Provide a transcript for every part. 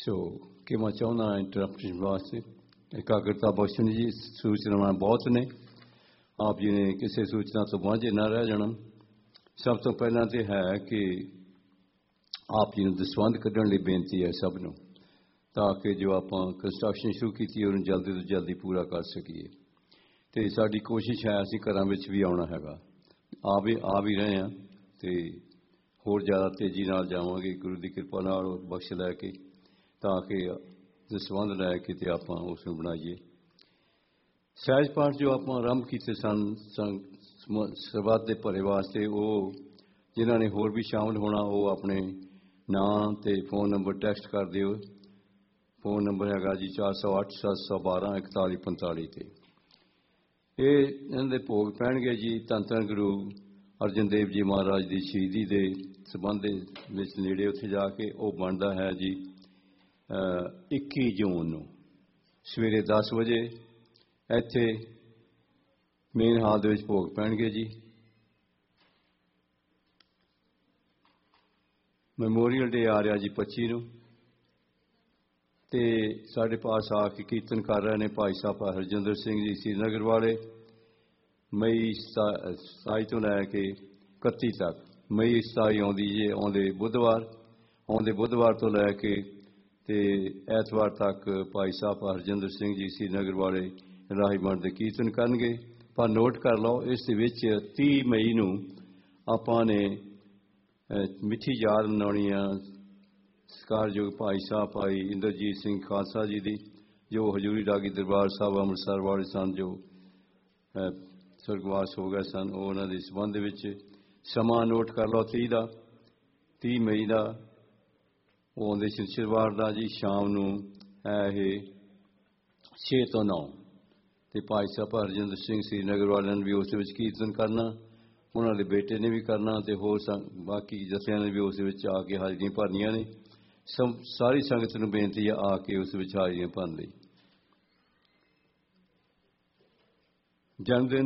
ਸੋ ਕਿ ਮੈਂ ਚਾਹੁੰਦਾ ਇੰਟਰਪਸ਼ਨ ਵਾਸਤੇ ਇਕਾਗਰਤਾ ਬਖਸ਼ਣ ਜੀ। ਸੂਚਨਾਵਾਂ ਬਹੁਤ ਨੇ, ਆਪ ਜੀ ਨੇ ਕਿਸੇ ਸੂਚਨਾ ਤੋਂ ਵਾਂਝੇ ਨਾ ਰਹਿ ਜਾਣਾ। ਸਭ ਤੋਂ ਪਹਿਲਾਂ ਤਾਂ ਹੈ ਕਿ ਆਪ ਜੀ ਨੂੰ ਦਸਵੰਧ ਕੱਢਣ ਲਈ ਬੇਨਤੀ ਹੈ ਸਭ ਨੂੰ, ਤਾਂ ਕਿ ਜੋ ਆਪਾਂ ਕੰਸਟਰਕਸ਼ਨ ਸ਼ੁਰੂ ਕੀਤੀ ਉਹਨੂੰ ਜਲਦੀ ਤੋਂ ਜਲਦੀ ਪੂਰਾ ਕਰ ਸਕੀਏ। ਅਤੇ ਸਾਡੀ ਕੋਸ਼ਿਸ਼ ਹੈ ਅਸੀਂ ਘਰਾਂ ਵਿੱਚ ਵੀ ਆਉਣਾ ਹੈਗਾ, ਆ ਵੀ ਰਹੇ ਹਾਂ, ਅਤੇ ਹੋਰ ਜ਼ਿਆਦਾ ਤੇਜ਼ੀ ਨਾਲ ਜਾਵਾਂਗੇ ਗੁਰੂ ਦੀ ਕਿਰਪਾ ਨਾਲ ਬਖਸ਼ ਲੈ ਕੇ, ਤਾਂ ਕਿ ਦਸਵੰਧ ਲੈ ਕੇ ਤੇ ਆਪਾਂ ਉਸ ਨੂੰ ਬਣਾਈਏ। ਸਹਿਜ ਪਾਠ ਜੋ ਆਪਾਂ ਆਰੰਭ ਕੀਤੇ ਸਨ ਸਰਬੱਤ ਦੇ ਭਲੇ ਵਾਸਤੇ, ਉਹ ਜਿਨ੍ਹਾਂ ਨੇ ਹੋਰ ਵੀ ਸ਼ਾਮਲ ਹੋਣਾ ਉਹ ਆਪਣੇ ਨਾਂ ਅਤੇ ਫ਼ੋਨ ਨੰਬਰ ਟੈਕਸਟ ਕਰ ਦਿਓ। ਫ਼ੋਨ ਨੰਬਰ ਹੈਗਾ ਜੀ 4087124145 'ਤੇ। ਇਹ ਇਹਨਾਂ ਦੇ ਭੋਗ ਪੈਣਗੇ ਜੀ ਧੰਨ ਧੰਨ ਗੁਰੂ ਅਰਜਨ ਦੇਵ ਜੀ ਮਹਾਰਾਜ ਦੀ ਸ਼ਹੀਦੀ ਦੇ ਸੰਬੰਧ ਦੇ ਵਿੱਚ ਨੇੜੇ ਉੱਥੇ ਜਾ ਕੇ। ਉਹ ਬਣਦਾ ਹੈ ਜੀ 21 ਜੂਨ ਨੂੰ ਸਵੇਰੇ 10 ਵਜੇ ਇੱਥੇ ਮੇਨ ਹਾਲ ਦੇ ਵਿੱਚ ਭੋਗ ਪੈਣਗੇ ਜੀ। ਮੈਮੋਰੀਅਲ ਡੇ ਆ ਰਿਹਾ ਜੀ 25 ਨੂੰ, ਅਤੇ ਸਾਡੇ ਪਾਸ ਆ ਕੇ ਕੀਰਤਨ ਕਰ ਰਹੇ ਨੇ ਭਾਈ ਸਾਹਿਬ ਹਰਜਿੰਦਰ ਸਿੰਘ ਜੀ ਸ੍ਰੀਨਗਰ ਵਾਲੇ। ਮਈ 27 ਤੋਂ ਲੈ ਕੇ 31 ਤੱਕ। ਮਈ 27 ਆਉਂਦੀ ਜੇ ਆਉਂਦੇ ਬੁੱਧਵਾਰ ਤੋਂ ਲੈ ਕੇ ਤੇ ਐਤਵਾਰ ਤੱਕ ਭਾਈ ਸਾਹਿਬ ਹਰਜਿੰਦਰ ਸਿੰਘ ਜੀ ਸ੍ਰੀਨਗਰ ਵਾਲੇ ਰਾਹੀਮੰਡ ਦੇ ਕੀਰਤਨ ਕਰਨਗੇ। ਪਰ ਨੋਟ ਕਰ ਲਓ, ਇਸ ਦੇ ਵਿੱਚ 30 ਮਈ ਨੂੰ ਆਪਾਂ ਨੇ ਮਿੱਠੀ ਯਾਦ ਮਨਾਉਣੀ ਆ ਸਤਿਕਾਰਯੋਗ ਭਾਈ ਸਾਹਿਬ ਭਾਈ ਇੰਦਰਜੀਤ ਸਿੰਘ ਖਾਲਸਾ ਜੀ ਦੀ, ਜੋ ਹਜ਼ੂਰੀ ਰਾਗੀ ਦਰਬਾਰ ਸਾਹਿਬ ਅੰਮ੍ਰਿਤਸਰ ਵਾਲੇ ਸਨ, ਜੋ ਸਵਰਗਵਾਸ ਹੋ ਗਏ ਸਨ। ਉਹ ਉਹਨਾਂ ਦੇ ਸੰਬੰਧ ਵਿੱਚ ਸਮਾਂ ਨੋਟ ਕਰ ਲਓ 30 ਮਈ ਦਾ। ਉਹ ਆਉਂਦੇ ਸ਼ਨੀਵਾਰ ਦਾ ਜੀ ਸ਼ਾਮ ਨੂੰ ਹੈ ਇਹ 6 ਤੋਂ 9, ਅਤੇ ਭਾਈ ਸਾਹਿਬ ਹਰਜਿੰਦਰ ਸਿੰਘ ਸ੍ਰੀਨਗਰ ਵਾਲਿਆਂ ਨੇ ਵੀ ਉਸ ਵਿੱਚ ਕੀਰਤਨ ਕਰਨਾ, ਉਹਨਾਂ ਦੇ ਬੇਟੇ ਨੇ ਵੀ ਕਰਨਾ, ਅਤੇ ਹੋਰ ਬਾਕੀ ਜਥਿਆਂ ਨੇ ਵੀ ਉਸ ਵਿੱਚ ਆ ਕੇ ਹਾਜ਼ਰੀਆਂ ਭਰਨੀਆਂ ਨੇ। ਸਾਰੀ ਸੰਗਤ ਨੂੰ ਬੇਨਤੀ ਹੈ ਆ ਕੇ ਉਸ ਵਿੱਚ ਹਾਜ਼ਰੀਆਂ ਭਰਨ ਲਈ। ਜਨਮ ਦਿਨ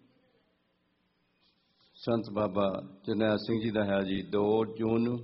ਸੰਤ ਬਾਬਾ ਜਰਨੈਲ ਸਿੰਘ ਜੀ ਦਾ ਹੈ ਜੀ 2 ਜੂਨ ਨੂੰ,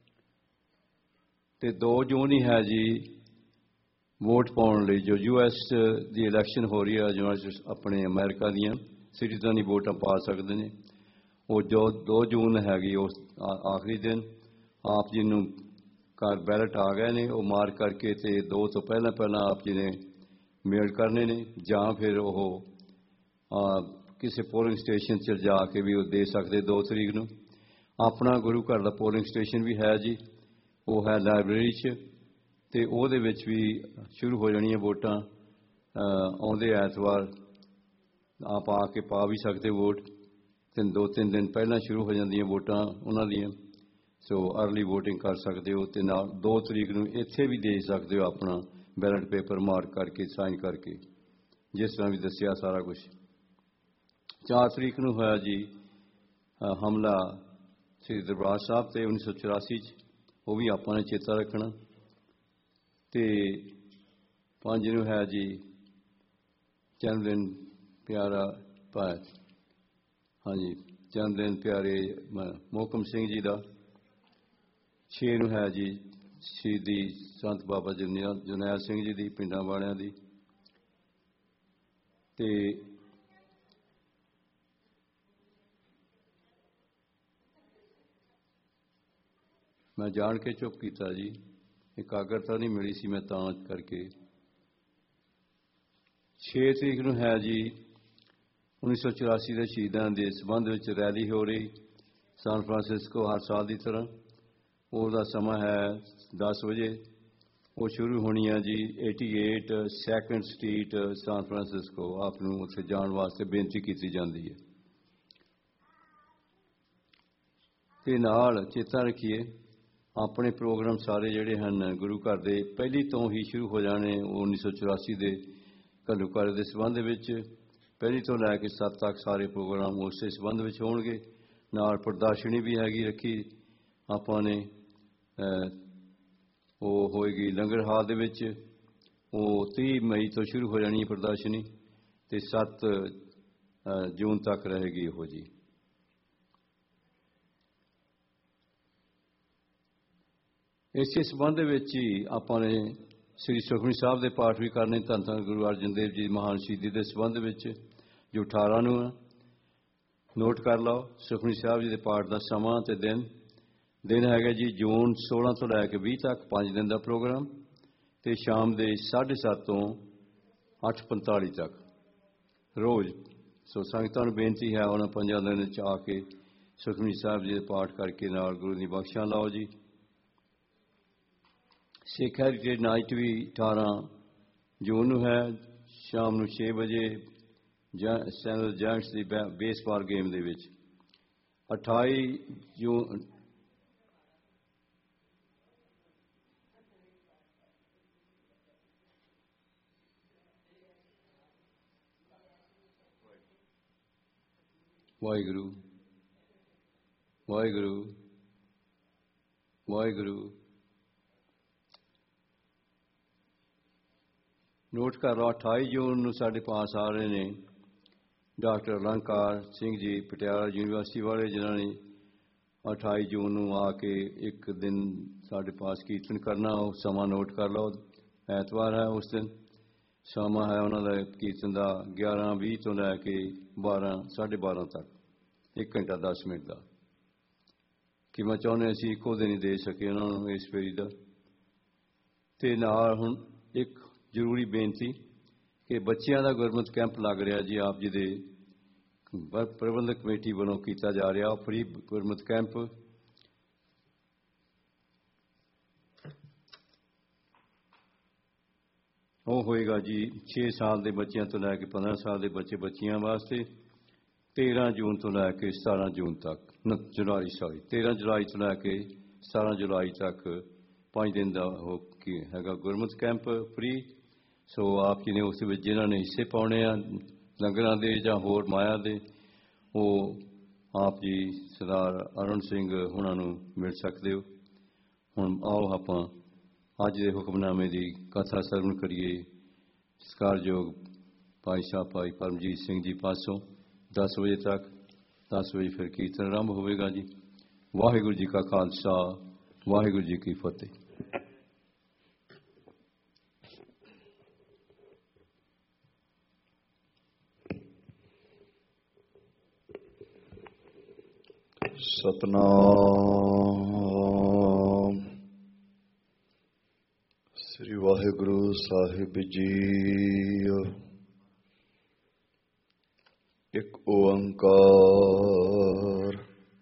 ਅਤੇ 2 ਜੂਨ ਹੀ ਹੈ ਜੀ ਵੋਟ ਪਾਉਣ ਲਈ। ਜੋ US ਦੀ ਇਲੈਕਸ਼ਨ ਹੋ ਰਹੀ ਹੈ, ਜੋ ਆਪਣੇ ਅਮਰੀਕਾ ਦੀਆਂ ਸਿਟੀਜ਼ਨ ਹੀ ਵੋਟਾਂ ਪਾ ਸਕਦੇ ਨੇ। ਉਹ ਜੋ 2 ਜੂਨ ਹੈਗੀ ਉਸ ਆਖਰੀ ਦਿਨ। ਆਪ ਜੀ ਨੂੰ ਘਰ ਬੈਲਟ ਆ ਗਏ ਨੇ, ਉਹ ਮਾਰਕ ਕਰਕੇ ਅਤੇ 2 ਤੋਂ ਪਹਿਲਾਂ ਆਪ ਜੀ ਨੇ ਮੇਲ ਕਰਨੇ ਨੇ, ਜਾਂ ਫਿਰ ਉਹ ਕਿਸੇ ਪੋਲਿੰਗ ਸਟੇਸ਼ਨ 'ਚ ਜਾ ਕੇ ਵੀ ਉਹ ਦੇ ਸਕਦੇ 2 ਤਰੀਕ ਨੂੰ। ਆਪਣਾ ਗੁਰੂ ਘਰ ਦਾ ਪੋਲਿੰਗ ਸਟੇਸ਼ਨ ਵੀ ਹੈ ਜੀ, ਉਹ ਹੈ ਲਾਇਬ੍ਰੇਰੀ 'ਚ, ਅਤੇ ਉਹਦੇ ਵਿੱਚ ਵੀ ਸ਼ੁਰੂ ਹੋ ਜਾਣੀਆਂ ਵੋਟਾਂ ਆਉਂਦੇ ਐਤਵਾਰ। ਆਪ ਆ ਕੇ ਪਾ ਵੀ ਸਕਦੇ ਵੋਟ, 2-3 ਦਿਨ ਪਹਿਲਾਂ ਸ਼ੁਰੂ ਹੋ ਜਾਂਦੀਆਂ ਵੋਟਾਂ ਉਹਨਾਂ ਦੀਆਂ। ਸੋ ਅਰਲੀ ਵੋਟਿੰਗ ਕਰ ਸਕਦੇ ਹੋ, ਅਤੇ ਨਾਲ 2 ਤਰੀਕ ਨੂੰ ਇੱਥੇ ਵੀ ਦੇ ਸਕਦੇ ਹੋ ਆਪਣਾ ਬੈਲਟ ਪੇਪਰ ਮਾਰਕ ਕਰਕੇ ਸਾਈਨ ਕਰਕੇ, ਜਿਸ ਤਰ੍ਹਾਂ ਵੀ ਦੱਸਿਆ ਸਾਰਾ ਕੁਝ। 4 ਤਰੀਕ ਨੂੰ ਹੋਇਆ ਜੀ ਹਮਲਾ ਸ੍ਰੀ ਦਰਬਾਰ ਸਾਹਿਬ 'ਤੇ 1984 'ਚ, ਉਹ ਵੀ ਆਪਾਂ ਨੇ ਚੇਤਾ ਰੱਖਣਾ। ਅਤੇ 5 ਨੂੰ ਹੈ ਜੀ ਜਨਮ ਦਿਨ ਪਿਆਰਾ ਜਨਮ ਦਿਨ ਪਿਆਰੇ ਮੋਹਕਮ ਸਿੰਘ ਜੀ ਦਾ। 6 ਨੂੰ ਹੈ ਜੀ ਸ਼ਹੀਦੀ ਸੰਤ ਬਾਬਾ ਜਰਨੈਲ ਸਿੰਘ ਜੀ ਦੀ ਪਿੰਡਾਂ ਵਾਲਿਆਂ ਦੀ। ਅਤੇ ਮੈਂ ਜਾਣ ਕੇ ਚੁੱਪ ਕੀਤਾ ਜੀ, ਇਕਾਗਰਤਾ ਨਹੀਂ ਮਿਲੀ ਸੀ ਮੈਂ ਤਾਂ ਕਰਕੇ। 6 ਤਰੀਕ ਨੂੰ ਹੈ ਜੀ 1984 ਦੇ ਸ਼ਹੀਦਾਂ ਦੇ ਸੰਬੰਧ ਵਿੱਚ ਰੈਲੀ ਹੋ ਰਹੀ ਸਾਨ ਫਰਾਂਸਿਸਕੋ ਹਰ ਸਾਲ ਦੀ ਤਰ੍ਹਾਂ। ਉਹਦਾ ਸਮਾਂ ਹੈ 10 ਵਜੇ। ਉਹ ਸ਼ੁਰੂ ਹੋਣੀ ਹੈ ਜੀ 88 2nd ਸਟਰੀਟ ਸਾਨ ਫਰਾਂਸਿਸਕੋ। ਆਪ ਨੂੰ ਉੱਥੇ ਜਾਣ ਵਾਸਤੇ ਬੇਨਤੀ ਕੀਤੀ ਜਾਂਦੀ ਹੈ। ਅਤੇ ਨਾਲ ਚੇਤਾ ਰੱਖੀਏ ਆਪਣੇ ਪ੍ਰੋਗਰਾਮ ਸਾਰੇ ਜਿਹੜੇ ਹਨ ਗੁਰੂ ਘਰ ਦੇ ਪਹਿਲੀ ਤੋਂ ਹੀ ਸ਼ੁਰੂ ਹੋ ਜਾਣੇ। 1984 ਦੇ ਘੱਲੂਘਾਰੇ ਦੇ ਸੰਬੰਧ ਵਿੱਚ ਪਹਿਲੀ ਤੋਂ ਲੈ ਕੇ 7 ਤੱਕ ਸਾਰੇ ਪ੍ਰੋਗਰਾਮ ਉਸੇ ਸੰਬੰਧ ਵਿੱਚ ਹੋਣਗੇ। ਨਾਲ ਪ੍ਰਦਰਸ਼ਨੀ ਵੀ ਹੈਗੀ ਰੱਖੀ ਆਪਾਂ ਨੇ, ਉਹ ਹੋਏਗੀ ਲੰਗਰ ਹਾਲ ਦੇ ਵਿੱਚ। ਉਹ 30 ਮਈ ਤੋਂ ਸ਼ੁਰੂ ਹੋ ਜਾਣੀ ਹੈ ਪ੍ਰਦਰਸ਼ਨੀ, ਅਤੇ 7 ਜੂਨ ਤੱਕ ਰਹੇਗੀ ਉਹ ਜੀ। ਇਸੇ ਸੰਬੰਧ ਵਿੱਚ ਹੀ ਆਪਾਂ ਨੇ ਸ੍ਰੀ ਸੁਖਮਨੀ ਸਾਹਿਬ ਦੇ ਪਾਠ ਵੀ ਕਰਨੇ। ਧੰਨ ਧੰਨ ਗੁਰੂ ਅਰਜਨ ਦੇਵ ਜੀ ਦੀ ਮਹਾਨ ਸ਼ਹੀਦੀ ਦੇ ਸੰਬੰਧ ਵਿੱਚ ਜੋ 18 ਨੂੰ ਨੋਟ ਕਰ ਲਓ। ਸੁਖਮਨੀ ਸਾਹਿਬ ਜੀ ਦੇ ਪਾਠ ਦਾ ਸਮਾਂ ਅਤੇ ਦਿਨ ਹੈਗਾ ਜੀ ਜੂਨ 16 ਤੋਂ ਲੈ ਕੇ 20 ਤੱਕ 5 ਦਿਨ ਦਾ ਪ੍ਰੋਗਰਾਮ, ਅਤੇ ਸ਼ਾਮ ਦੇ 7:30 ਤੋਂ 8:45 ਤੱਕ ਰੋਜ਼। ਸੋ ਸੰਗਤਾਂ ਨੂੰ ਬੇਨਤੀ ਹੈ ਉਹਨਾਂ 5 ਦਿਨਾਂ ਵਿੱਚ ਆ ਕੇ ਸੁਖਮਨੀ ਸਾਹਿਬ ਜੀ ਦੇ ਪਾਠ ਕਰਕੇ ਨਾਲ ਗੁਰੂ ਦੀ ਬਖਸ਼ਾਂ ਲਾਓ ਜੀ। ਸਿੱਖ ਹੈਰੀਟੇਜ ਨਾਈਟ ਵੀ 18 ਜੂਨ ਨੂੰ ਹੈ, ਸ਼ਾਮ ਨੂੰ 6 ਵਜੇ ਸੈਂਟਰਲ ਜਾਇੰਟਸ ਦੀ ਬੇਸਬਾਲ ਗੇਮ ਦੇ ਵਿੱਚ। 28 ਜੂਨ ਵਾਹਿਗੁਰੂ ਵਾਹਿਗੁਰੂ ਵਾਹਿਗੁਰੂ। ਨੋਟ ਕਰ ਲਓ 28 ਜੂਨ ਨੂੰ ਸਾਡੇ ਪਾਸ ਆ ਰਹੇ ਨੇ ਡਾਕਟਰ ਅਲੰਕਾਰ ਸਿੰਘ ਜੀ ਪਟਿਆਲਾ ਯੂਨੀਵਰਸਿਟੀ ਵਾਲੇ, ਜਿਨ੍ਹਾਂ ਨੇ 28 ਜੂਨ ਨੂੰ ਆ ਕੇ ਇੱਕ ਦਿਨ ਸਾਡੇ ਪਾਸ ਕੀਰਤਨ ਕਰਨਾ। ਉਹ ਸਮਾਂ ਨੋਟ ਕਰ ਲਓ, ਐਤਵਾਰ ਹੈ ਉਸ ਦਿਨ। ਸਮਾਂ ਹੈ ਉਹਨਾਂ ਦਾ ਕੀਰਤਨ ਦਾ 11:20 ਤੋਂ ਲੈ ਕੇ 12:30 ਤੱਕ, 1 ਘੰਟਾ 10 ਮਿੰਟ ਦਾ। ਕਿ ਮੈਂ ਚਾਹੁੰਦੇ ਅਸੀਂ ਇੱਕੋ ਦਿਨ ਹੀ ਦੇ ਸਕੇ ਉਹਨਾਂ ਨੂੰ ਇਸ ਫੇਰੀ ਦਾ। ਅਤੇ ਨਾਲ ਹੁਣ ਇੱਕ ਜ਼ਰੂਰੀ ਬੇਨਤੀ ਕਿ ਬੱਚਿਆਂ ਦਾ ਗੁਰਮਤਿ ਕੈਂਪ ਲੱਗ ਰਿਹਾ ਜੀ, ਆਪ ਜੀ ਦੇ ਪ੍ਰਬੰਧਕ ਕਮੇਟੀ ਵੱਲੋਂ ਕੀਤਾ ਜਾ ਰਿਹਾ ਫ੍ਰੀ ਗੁਰਮਤਿ ਕੈਂਪ। ਉਹ ਹੋਏਗਾ ਜੀ 6 ਸਾਲ ਦੇ ਬੱਚਿਆਂ ਤੋਂ ਲੈ ਕੇ 15 ਸਾਲ ਦੇ ਬੱਚੇ ਬੱਚੀਆਂ ਵਾਸਤੇ 13 ਜੂਨ ਤੋਂ ਲੈ ਕੇ 17 ਜੂਨ ਤੱਕ 13 ਜੁਲਾਈ ਤੋਂ ਲੈ ਕੇ 17 ਜੁਲਾਈ ਤੱਕ 5 ਦਿਨ ਦਾ ਉਹ ਹੈਗਾ ਗੁਰਮਤਿ ਕੈਂਪ ਫ੍ਰੀ। ਸੋ ਆਪ ਜੀ ਨੇ ਉਸ ਵਿੱਚ ਜਿਨ੍ਹਾਂ ਨੇ ਹਿੱਸੇ ਪਾਉਣੇ ਆ ਲੰਗਰਾਂ ਦੇ ਜਾਂ ਹੋਰ ਮਾਇਆ ਦੇ, ਉਹ ਆਪ ਜੀ ਸਰਦਾਰ ਅਰੁਣ ਸਿੰਘ ਉਹਨਾਂ ਨੂੰ ਮਿਲ ਸਕਦੇ ਹੋ। ਹੁਣ ਆਓ ਆਪਾਂ ਅੱਜ ਦੇ ਹੁਕਮਨਾਮੇ ਦੀ ਕਥਾ ਸਰਵਣ ਕਰੀਏ। ਸਤਿਕਾਰਯੋਗ ਭਾਈ ਸਾਹਿਬ ਭਾਈ ਪਰਮਜੀਤ ਸਿੰਘ ਜੀ ਪਾਸੋਂ 10 ਵਜੇ ਤੱਕ। 10 ਵਜੇ ਫਿਰ ਕੀਰਤਨ ਆਰੰਭ ਹੋਵੇਗਾ ਜੀ। ਵਾਹਿਗੁਰੂ ਜੀ ਕਾ ਖਾਲਸਾ, ਵਾਹਿਗੁਰੂ ਜੀ ਕੀ ਫਤਿਹ। ਸਤਨਾਮ ਸ੍ਰੀ ਵਾਹਿਗੁਰੂ ਸਾਹਿਬ ਜੀ। ਇੱਕ ਓੰਕਾਰ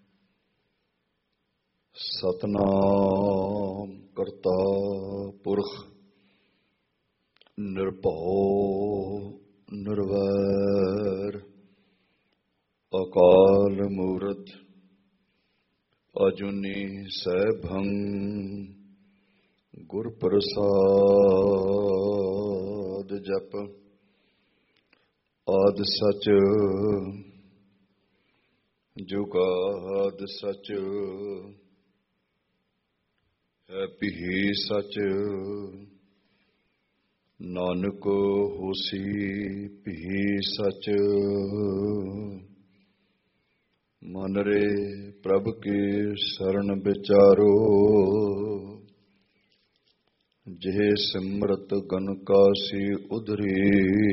ਸਤਨਾਮ ਕਰਤਾ ਪੁਰਖ ਨਿਰਭਉ ਨਿਰਵੈਰ ਅਕਾਲ ਮੂਰਤ ਅਜੂਨੀ ਸੈਭੰ ਗੁਰ ਪ੍ਰਸਾਦ। ਜਪ ਆਦਿ ਸਚ ਜੁਗਾਦ ਸਚ ਹੈ ਭੀ ਸਚ ਨਾਨਕ ਹੋਸੀ ਭੀ ਸਚ। ਮਨ ਰੇ ਪ੍ਰਭ ਕੀ ਸਰਣ ਵਿਚਾਰੋ ਜਿਹ ਸਿਮਰਤ ਗਨ ਕਾਸੀ ਉਧਰੀ।